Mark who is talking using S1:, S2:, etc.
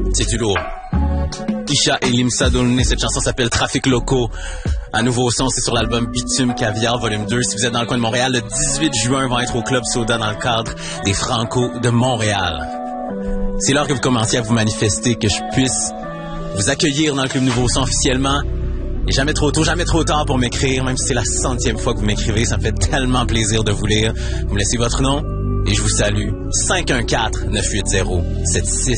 S1: C'est du lourd. Isha et Limsa Dolné, cette chanson s'appelle Trafic Locaux. Un nouveau son, c'est sur l'album Bitume Caviar Volume 2. Si vous êtes dans le coin de Montréal, le 18 juin, on va être au Club Soda dans le cadre des Franco de Montréal. C'est l'heure que vous commenciez à vous manifester, que je puisse vous accueillir dans le Club Nouveau Son officiellement. Et jamais trop tôt, jamais trop tard pour m'écrire, même si c'est la 100e fois que vous m'écrivez, ça me fait tellement plaisir de vous lire. Vous me laissez votre nom et je vous salue. 514-980-76